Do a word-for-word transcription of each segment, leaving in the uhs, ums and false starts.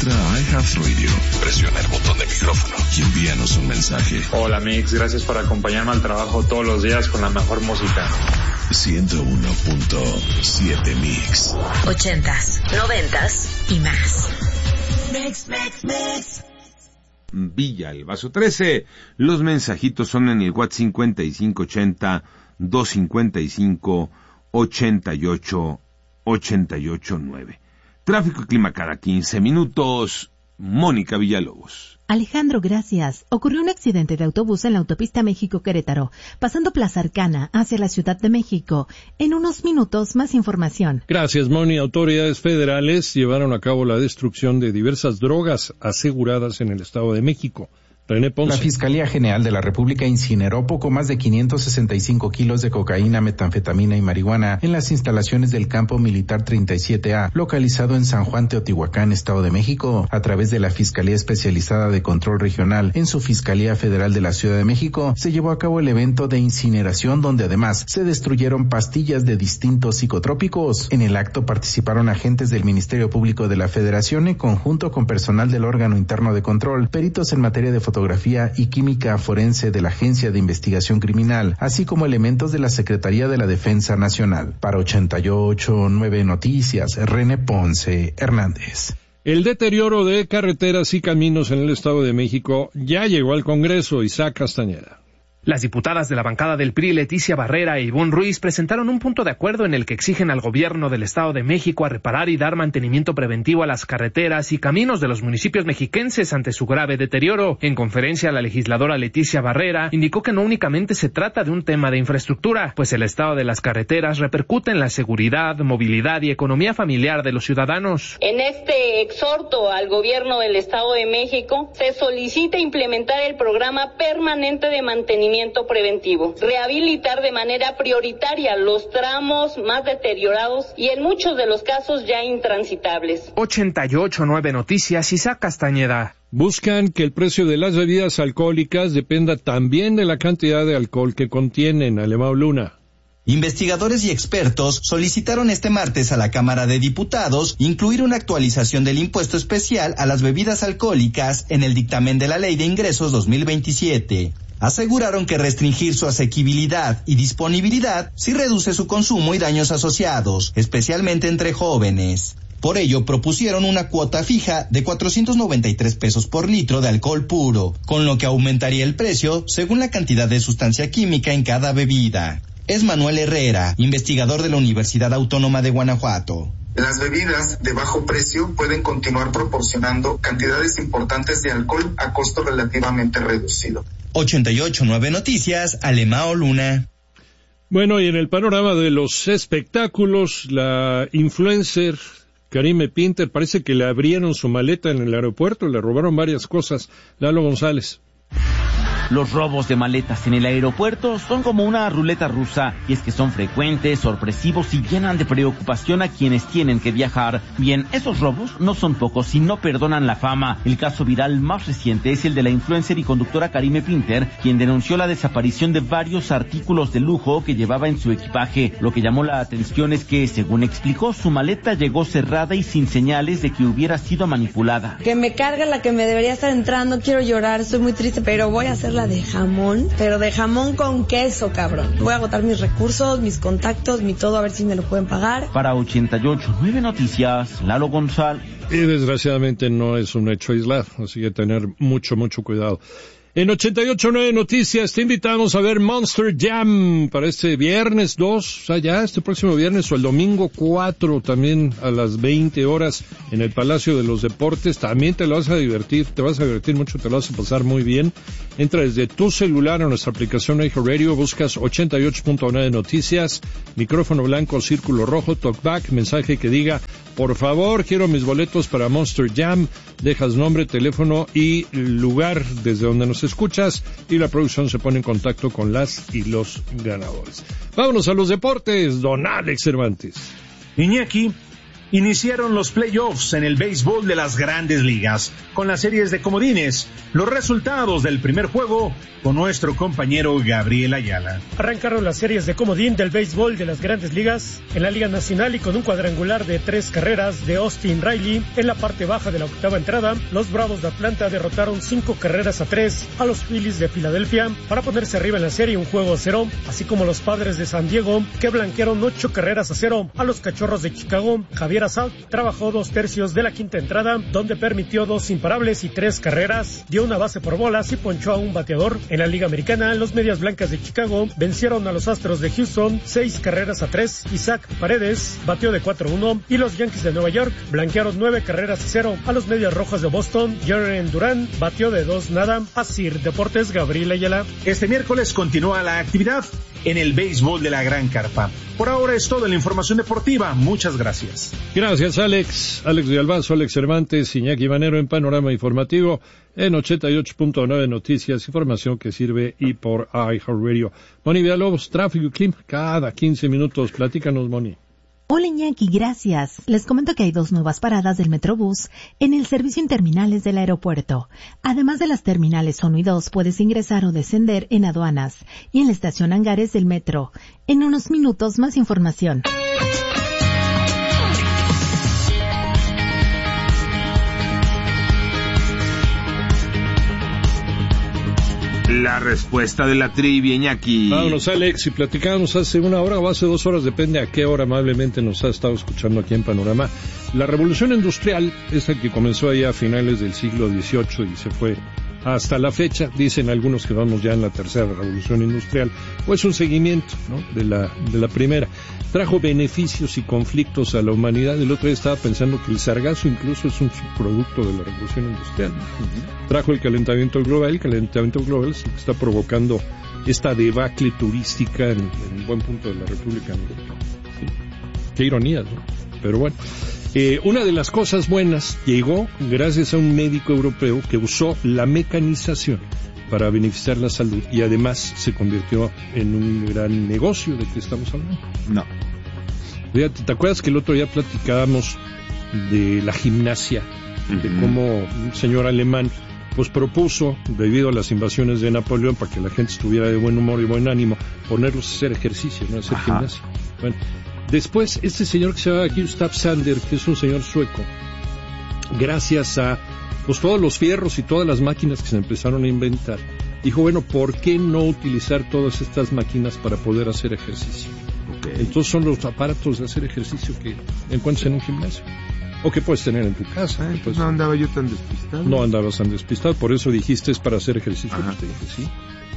Entra a iHeartRadio, presiona el botón de micrófono y envíanos un mensaje. Hola Mix, gracias por acompañarme al trabajo todos los días con la mejor música. ciento uno punto siete Mix. Ochentas, noventas y más. Mix, mix, mix. Villa El Vaso trece. Los mensajitos son en el WhatsApp cincuenta y cinco ochenta, doscientos cincuenta y cinco, ochenta y ocho, ochenta y ocho nueve. Tráfico y clima cada quince minutos. Mónica Villalobos. Alejandro, gracias. Ocurrió un accidente de autobús en la autopista México-Querétaro, pasando Plaza Arcana hacia la Ciudad de México. En unos minutos, más información. Gracias, Moni. Autoridades federales llevaron a cabo la destrucción de diversas drogas aseguradas en el Estado de México. René Ponce. La Fiscalía General de la República incineró poco más de quinientos sesenta y cinco kilos de cocaína, metanfetamina y marihuana en las instalaciones del Campo Militar treinta y siete A, localizado en San Juan, Teotihuacán, Estado de México. A través de la Fiscalía Especializada de Control Regional en su Fiscalía Federal de la Ciudad de México, se llevó a cabo el evento de incineración, donde además se destruyeron pastillas de distintos psicotrópicos. En el acto participaron agentes del Ministerio Público de la Federación en conjunto con personal del órgano interno de control, peritos en materia de fotografía y química forense de la Agencia de Investigación Criminal, así como elementos de la Secretaría de la Defensa Nacional. Para ochenta y ocho punto nueve Noticias, René Ponce Hernández. El deterioro de carreteras y caminos en el Estado de México ya llegó al Congreso. Isaac Castañeda. Las diputadas de la bancada del P R I, Leticia Barrera e Ivonne Ruiz, presentaron un punto de acuerdo en el que exigen al gobierno del Estado de México a reparar y dar mantenimiento preventivo a las carreteras y caminos de los municipios mexiquenses ante su grave deterioro. En conferencia, la legisladora Leticia Barrera indicó que no únicamente se trata de un tema de infraestructura, pues el estado de las carreteras repercute en la seguridad, movilidad y economía familiar de los ciudadanos. En este exhorto al gobierno del Estado de México, se solicita implementar el programa permanente de mantenimiento preventivo, rehabilitar de manera prioritaria los tramos más deteriorados y en muchos de los casos ya intransitables. ochenta y ocho punto nueve Noticias, Isaac Castañeda. Buscan que el precio de las bebidas alcohólicas dependa también de la cantidad de alcohol que contienen. Alemão Luna. Investigadores y expertos solicitaron este martes a la Cámara de Diputados incluir una actualización del impuesto especial a las bebidas alcohólicas en el dictamen de la Ley de Ingresos dos mil veintisiete. Aseguraron que restringir su asequibilidad y disponibilidad sí reduce su consumo y daños asociados, especialmente entre jóvenes. Por ello, propusieron una cuota fija de cuatrocientos noventa y tres pesos por litro de alcohol puro, con lo que aumentaría el precio según la cantidad de sustancia química en cada bebida. Es Manuel Herrera, investigador de la Universidad Autónoma de Guanajuato. Las bebidas de bajo precio pueden continuar proporcionando cantidades importantes de alcohol a costo relativamente reducido. ochenta y ocho punto nueve Noticias, Alemão Luna. Bueno, y en el panorama de los espectáculos, la influencer Karime Pinter parece que le abrieron su maleta en el aeropuerto, le robaron varias cosas. Lalo González. Los robos de maletas en el aeropuerto son como una ruleta rusa, y es que son frecuentes, sorpresivos y llenan de preocupación a quienes tienen que viajar. Bien, esos robos no son pocos y no perdonan la fama. El caso viral más reciente es el de la influencer y conductora Karime Pinter, quien denunció la desaparición de varios artículos de lujo que llevaba en su equipaje. Lo que llamó la atención es que, según explicó, su maleta llegó cerrada y sin señales de que hubiera sido manipulada. Que me carga la que me debería estar entrando, quiero llorar, estoy muy triste, pero voy a hacerla de jamón, pero de jamón con queso, cabrón. Voy a agotar mis recursos, mis contactos, mi todo, a ver si me lo pueden pagar. Para ochenta y ocho punto nueve Noticias, Lalo González. Y desgraciadamente no es un hecho aislado, así que tener mucho, mucho cuidado. En ochenta y ocho punto nueve Noticias te invitamos a ver Monster Jam para este viernes dos, o sea, ya este próximo viernes o el domingo cuatro, también a las veinte horas en el Palacio de los Deportes. También te lo vas a divertir, te vas a divertir mucho, te lo vas a pasar muy bien. Entra desde tu celular a nuestra aplicación iHeartRadio, buscas ochenta y ocho punto nueve Noticias, micrófono blanco, círculo rojo, talkback, mensaje que diga, por favor, quiero mis boletos para Monster Jam, dejas nombre, teléfono y lugar desde donde nos escuchas y la producción se pone en contacto con las y los ganadores. Vámonos a los deportes, don Alex Cervantes. Iñaki, Iniciaron los playoffs en el béisbol de las Grandes Ligas con las series de comodines. Los resultados del primer juego con nuestro compañero Gabriel Ayala. Arrancaron las series de comodín del béisbol de las Grandes Ligas en la Liga Nacional y con un cuadrangular de tres carreras de Austin Riley en la parte baja de la octava entrada, los Bravos de Atlanta derrotaron cinco carreras a tres a los Phillies de Filadelfia para ponerse arriba en la serie un juego a cero, así como los Padres de San Diego que blanquearon ocho carreras a cero a los Cachorros de Chicago. Javier Asalt trabajó dos tercios de la quinta entrada, donde permitió dos imparables y tres carreras, dio una base por bolas y ponchó a un bateador. En la Liga Americana, los Medias Blancas de Chicago vencieron a los Astros de Houston seis carreras a tres. Isaac Paredes batió de cuatro a uno y los Yankees de Nueva York blanquearon nueve carreras a cero a los Medias Rojas de Boston. Jaren Durán batió de dos nada. Asir Deportes, Gabriel Ayala. Este miércoles continúa la actividad en el béisbol de la Gran Carpa. Por ahora es toda la información deportiva. Muchas gracias. Gracias, Alex. Alex de Albazo, Alex Cervantes, Iñaki Manero en Panorama Informativo en ochenta y ocho punto nueve Noticias, información que sirve y por iHeartRadio. Moni Villalobos, tráfico y clima cada quince minutos. Platícanos, Moni. Hola Iñaki, gracias. Les comento que hay dos nuevas paradas del Metrobús en el servicio en terminales del aeropuerto. Además de las terminales uno y dos, puedes ingresar o descender en aduanas y en la estación Hangares del metro. En unos minutos más información. La respuesta de la trivia, Iñaki. Vámonos, Alex, y platicábamos hace una hora o hace dos horas, depende a qué hora amablemente nos ha estado escuchando aquí en Panorama. La revolución industrial, esa que comenzó allá a finales del siglo dieciocho y se fue hasta la fecha, dicen algunos que vamos ya en la tercera revolución industrial, pues un seguimiento, ¿no?, de la, de la primera. Trajo beneficios y conflictos a la humanidad. El otro día estaba pensando que el sargazo incluso es un subproducto de la revolución industrial. Uh-huh. Trajo el calentamiento global, el calentamiento global es el que está provocando esta debacle turística en, en un buen punto de la República Mexicana. Sí. Qué ironía, ¿no? Pero bueno. Eh, una de las cosas buenas llegó gracias a un médico europeo que usó la mecanización para beneficiar la salud y además se convirtió en un gran negocio. ¿De qué estamos hablando? No. Fíjate, ¿te acuerdas que el otro día platicábamos de la gimnasia? Uh-huh. De cómo un señor alemán pues propuso, debido a las invasiones de Napoleón, para que la gente estuviera de buen humor y buen ánimo, ponerlos a hacer ejercicio, no a hacer Ajá. gimnasia. Bueno, después, este señor que se llama Gustav Sander, que es un señor sueco, gracias a pues todos los fierros y todas las máquinas que se empezaron a inventar, dijo, bueno, ¿por qué no utilizar todas estas máquinas para poder hacer ejercicio? Okay. Entonces son los aparatos de hacer ejercicio que encuentras en un gimnasio, o que puedes tener en tu casa. Ah, pues no andaba yo tan despistado. No andabas tan despistado, por eso dijiste es para hacer ejercicio. Pues te dije, sí.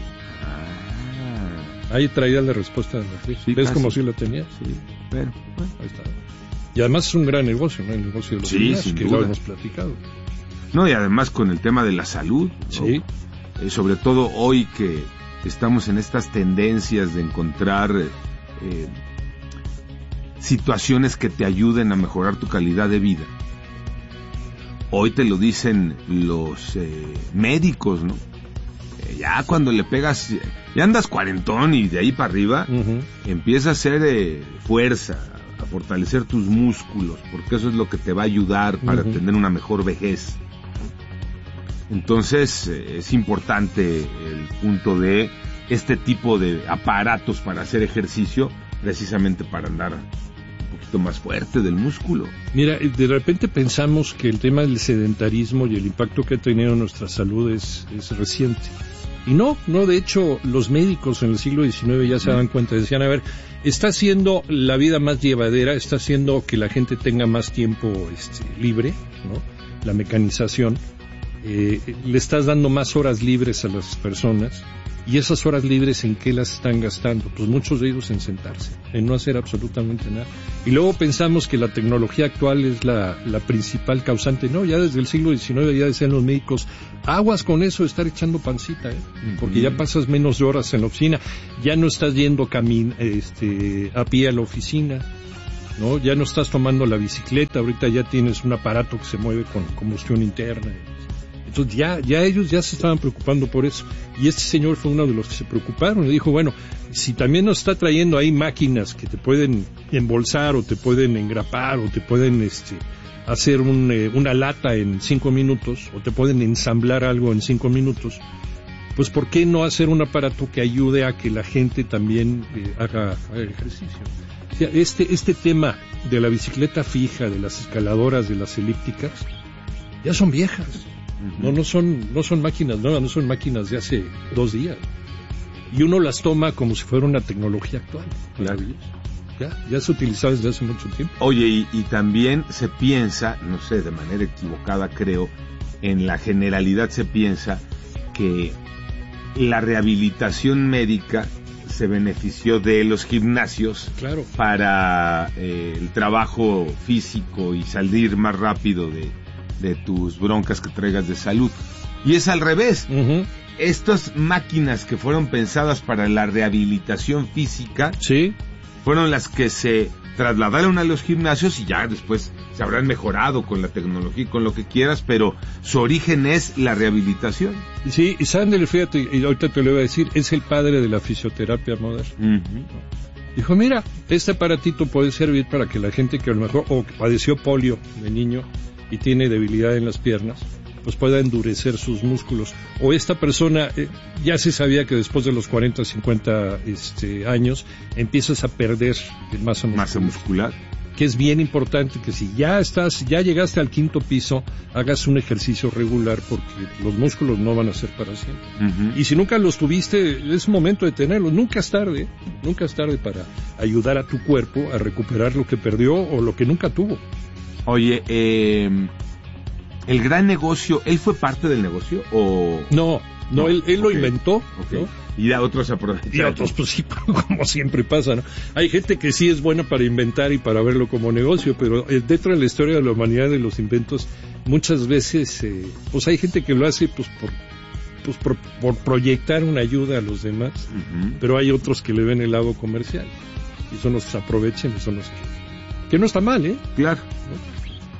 Ahí traía la respuesta de la fe. Sí, ¿ves como si la tenías? Sí, pero, bueno. Ahí está. Y además es un gran negocio, ¿no? El negocio de los sí, gimnasios, que duda. lo hemos platicado. No, y además con el tema de la salud. Sí. ¿no? Eh, sobre todo hoy que estamos en estas tendencias de encontrar eh, situaciones que te ayuden a mejorar tu calidad de vida. Hoy te lo dicen los eh, médicos, ¿no? Eh, ya cuando le pegas, ya andas cuarentón y de ahí para arriba, uh-huh. empieza a hacer eh, fuerza, a fortalecer tus músculos, porque eso es lo que te va a ayudar para uh-huh. tener una mejor vejez. Entonces eh, es importante el punto de este tipo de aparatos para hacer ejercicio, precisamente para andar un poquito más fuerte del músculo. Mira, de repente pensamos que el tema del sedentarismo y el impacto que ha tenido en nuestra salud es, es reciente. Y no, no, de hecho, los médicos en el siglo diecinueve ya se daban cuenta, decían, a ver, está haciendo la vida más llevadera, está haciendo que la gente tenga más tiempo este, libre, ¿no? La mecanización, eh, le estás dando más horas libres a las personas, y esas horas libres, ¿en qué las están gastando? Pues muchos de ellos en sentarse, en no hacer absolutamente nada. Y luego pensamos que la tecnología actual es la, la principal causante. No, ya desde el siglo diecinueve ya decían los médicos, aguas con eso de estar echando pancita, ¿eh? Porque ya pasas menos de horas en la oficina, ya no estás yendo camin, este, a pie a la oficina, ¿no? Ya no estás tomando la bicicleta, ahorita ya tienes un aparato que se mueve con combustión interna. Entonces ya, ya ellos ya se estaban preocupando por eso. Y este señor fue uno de los que se preocuparon. Y dijo, bueno, si también nos está trayendo ahí máquinas que te pueden embolsar o te pueden engrapar o te pueden este, hacer un, eh, una lata en cinco minutos o te pueden ensamblar algo en cinco minutos, pues ¿por qué no hacer un aparato que ayude a que la gente también eh, haga, haga ejercicio? O sea, este, este tema de la bicicleta fija, de las escaladoras, de las elípticas, ya son viejas. Uh-huh. No, no son, no son máquinas nuevas, no son máquinas de hace dos días. Y uno las toma como si fuera una tecnología actual. Claro. Ya, ya se utiliza desde hace mucho tiempo. Oye, y, y también se piensa, no sé, de manera equivocada creo, en la generalidad se piensa que la rehabilitación médica se benefició de los gimnasios, claro, para eh, el trabajo físico y salir más rápido de, de tus broncas que traigas de salud. Y es al revés. Uh-huh. Estas máquinas que fueron pensadas para la rehabilitación física, sí, fueron las que se trasladaron a los gimnasios y ya después se habrán mejorado con la tecnología y con lo que quieras, pero su origen es la rehabilitación. Sí, y Sandler, fíjate, y ahorita te lo iba a decir, es el padre de la fisioterapia moderna. Uh-huh. Dijo, mira, este aparatito puede servir para que la gente que a lo mejor, o que padeció polio de niño y tiene debilidad en las piernas, pues pueda endurecer sus músculos. O esta persona, eh, ya se sabía que después de los cuarenta, cincuenta este, años, empiezas a perder masa muscular. Masa muscular. Que es bien importante que si ya estás, ya llegaste al quinto piso, hagas un ejercicio regular porque los músculos no van a ser para siempre. Uh-huh. Y si nunca los tuviste, es momento de tenerlos. Nunca es tarde, nunca es tarde para ayudar a tu cuerpo a recuperar lo que perdió o lo que nunca tuvo. Oye, eh... ¿el gran negocio, él fue parte del negocio o...? No, no, no él, él okay. lo inventó, okay. ¿no? Y a otros aprovecharon. Y a otros, pues sí, como siempre pasa, ¿no? Hay gente que sí es buena para inventar y para verlo como negocio, pero dentro de la historia de la humanidad de los inventos, muchas veces, eh, pues hay gente que lo hace pues por, pues por, por proyectar una ayuda a los demás, uh-huh. pero hay otros que le ven el lado comercial, y son los que se aprovechan y son los que... Que no está mal, ¿eh? Claro. ¿No?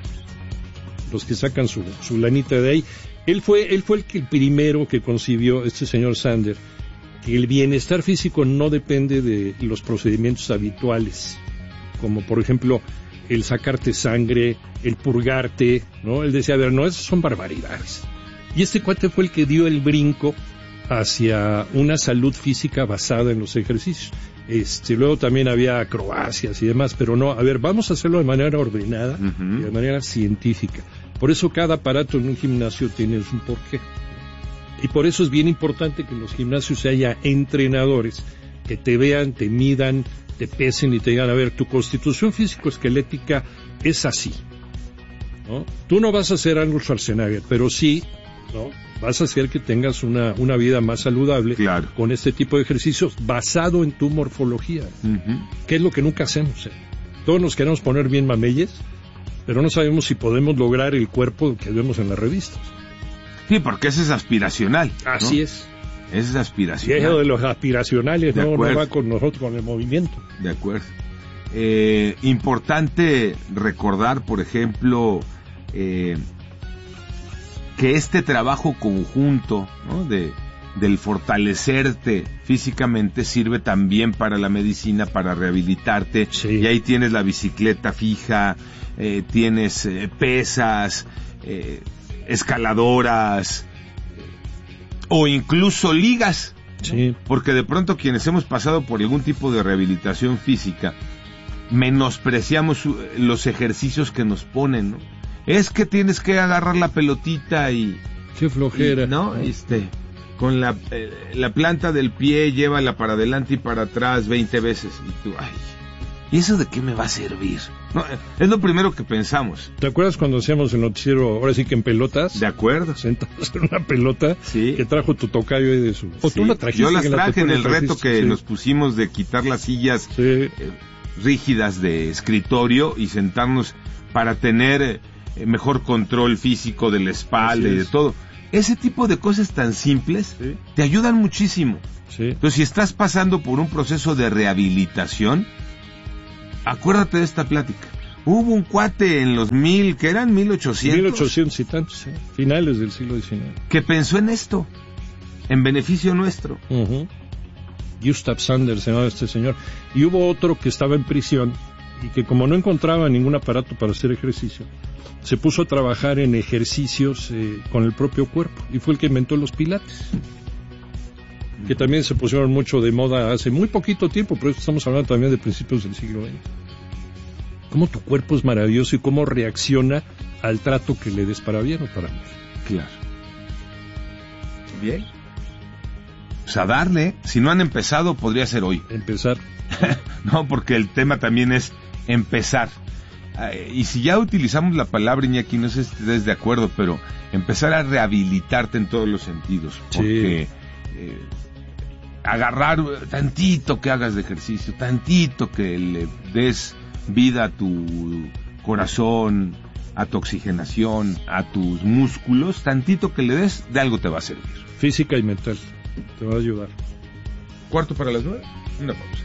Los que sacan su, su lanita de ahí. Él fue, él fue el, que, el primero que concibió, este señor Sander, que el bienestar físico no depende de los procedimientos habituales, como por ejemplo el sacarte sangre, el purgarte, ¿no? Él decía, a ver, no, esas son barbaridades. Y este cuate fue el que dio el brinco hacia una salud física basada en los ejercicios. Este, luego también había acrobacias y demás, pero no, a ver, vamos a hacerlo de manera ordenada, uh-huh. y de manera científica. Por eso cada aparato en un gimnasio tiene un porqué. Y por eso es bien importante que en los gimnasios haya entrenadores que te vean, te midan, te pesen y te digan, a ver, tu constitución físico-esquelética es así, ¿no? Tú no vas a ser Arnold Schwarzenegger, pero sí, ¿no? Vas a hacer que tengas una, una vida más saludable, claro, con este tipo de ejercicios basado en tu morfología, uh-huh. que es lo que nunca hacemos, ¿eh? Todos nos queremos poner bien mameyes, pero no sabemos si podemos lograr el cuerpo que vemos en las revistas. Sí, porque ese es aspiracional, ¿no? Así es. Ese es aspiracional. Y eso de los aspiracionales de no, no va con nosotros, con el movimiento. De acuerdo. Eh, importante recordar, por ejemplo, eh, que este trabajo conjunto, ¿no? de del fortalecerte físicamente sirve también para la medicina, para rehabilitarte. Sí. Y ahí tienes la bicicleta fija, eh, tienes eh, pesas, eh, escaladoras, eh, o incluso ligas. Sí. Porque de pronto quienes hemos pasado por algún tipo de rehabilitación física menospreciamos los ejercicios que nos ponen, ¿no? Es que tienes que agarrar la pelotita y... Qué flojera. Y, ¿no? Este, con la, eh, la planta del pie, llévala para adelante y para atrás veinte veces. Y tú, ay, ¿y eso de qué me va a servir? No, es lo primero que pensamos. ¿Te acuerdas cuando hacíamos el noticiero, ahora sí que en pelotas? De acuerdo. Sentados en una pelota, sí, que trajo tu tocayo ahí de su... O sí, tú la trajiste. Yo las traje en el trajiste, reto que sí. nos pusimos de quitar las sillas, sí, eh, rígidas de escritorio y sentarnos para tener eh, mejor control físico de la espalda y de todo. Ese tipo de cosas tan simples, sí, te ayudan muchísimo. Sí. Entonces, si estás pasando por un proceso de rehabilitación, acuérdate de esta plática. Hubo un cuate en los mil, que eran mil ochocientos. Mil ochocientos y tantos, sí. Finales del siglo diecinueve. Que pensó en esto, en beneficio nuestro. Uh-huh. Gustav Sanders se llamaba este señor. Y hubo otro que estaba en prisión y que como no encontraba ningún aparato para hacer ejercicio, se puso a trabajar en ejercicios eh, con el propio cuerpo. Y fue el que inventó los pilates. Que también se pusieron mucho de moda hace muy poquito tiempo, pero estamos hablando también de principios del siglo veinte. Cómo tu cuerpo es maravilloso y cómo reacciona al trato que le des para bien o para mal. Claro. Bien. O sea, darle, si no han empezado, podría ser hoy. Empezar. No, porque el tema también es empezar. Eh, y si ya utilizamos la palabra, Iñaki, no sé si estés de acuerdo, pero empezar a rehabilitarte en todos los sentidos. Porque sí. eh, agarrar tantito que hagas de ejercicio, tantito que le des vida a tu corazón, a tu oxigenación, a tus músculos, tantito que le des, de algo te va a servir. Física y mental, te va a ayudar. Cuarto para las nueve, una pausa.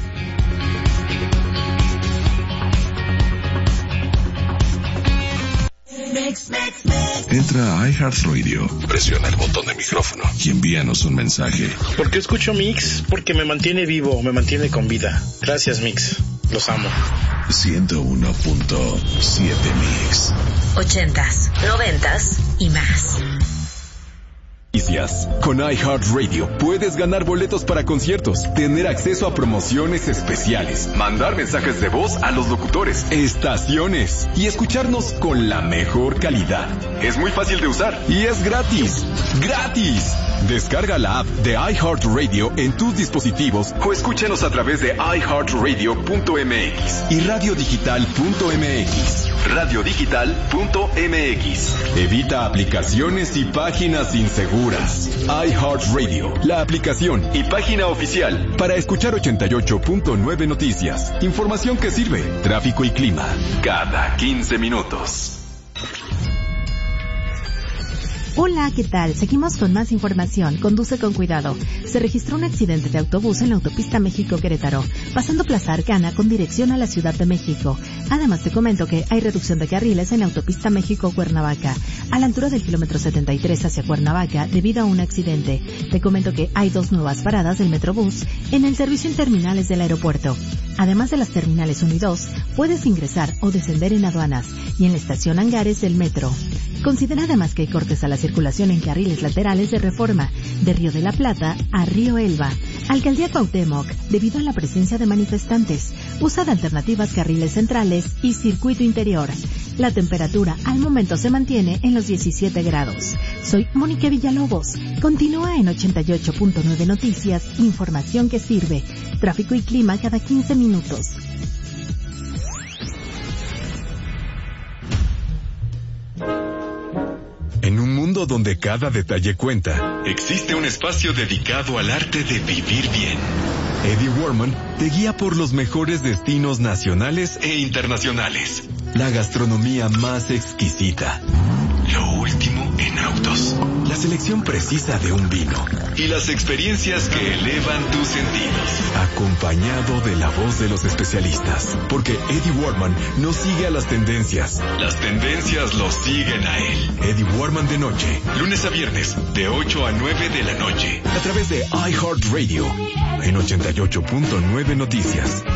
Mix, mix, mix. Entra a iHeartRadio, presiona el botón de micrófono y envíanos un mensaje. ¿Por qué escucho Mix? Porque me mantiene vivo, me mantiene con vida. Gracias, Mix. Los amo. ciento uno punto siete Mix. Ochentas, noventas y más. Con iHeartRadio puedes ganar boletos para conciertos, tener acceso a promociones especiales, mandar mensajes de voz a los locutores, estaciones y escucharnos con la mejor calidad. Es muy fácil de usar y es gratis. ¡Gratis! Descarga la app de iHeartRadio en tus dispositivos o escúchanos a través de i heart radio punto m x y radio digital punto m x. radio digital punto m x. Evita aplicaciones y páginas inseguras. iHeartRadio, la aplicación y página oficial para escuchar ochenta y ocho punto nueve noticias. Información que sirve. Tráfico y clima cada quince minutos. Hola, ¿qué tal? Seguimos con más información. Conduce con cuidado. Se registró un accidente de autobús en la autopista México-Querétaro, pasando Plaza Arcana con dirección a la Ciudad de México. Además, te comento que hay reducción de carriles en la autopista México-Cuernavaca, a la altura del kilómetro setenta y tres hacia Cuernavaca, debido a un accidente. Te comento que hay dos nuevas paradas del Metrobús en el servicio en terminales del aeropuerto. Además de las terminales uno y dos, puedes ingresar o descender en aduanas y en la estación Hangares del metro. Considera además que hay cortes a la circulación en carriles laterales de Reforma, de Río de la Plata a Río Elba. Alcaldía Cuauhtémoc, debido a la presencia de manifestantes, usa de alternativas carriles centrales y circuito interior. La temperatura al momento se mantiene en los diecisiete grados. Soy Mónica Villalobos. Continúa en ochenta y ocho punto nueve Noticias, información que sirve. Tráfico y clima cada quince minutos. En un mundo donde cada detalle cuenta, existe un espacio dedicado al arte de vivir bien. Eddie Warman te guía por los mejores destinos nacionales e internacionales. La gastronomía más exquisita. Lo último en autos. La selección precisa de un vino. Y las experiencias que elevan tus sentidos. Acompañado de la voz de los especialistas. Porque Eddie Warman no sigue a las tendencias. Las tendencias lo siguen a él. Eddie Warman de noche. Lunes a viernes, de ocho a nueve de la noche. A través de iHeartRadio. En ochenta y ocho punto nueve Noticias.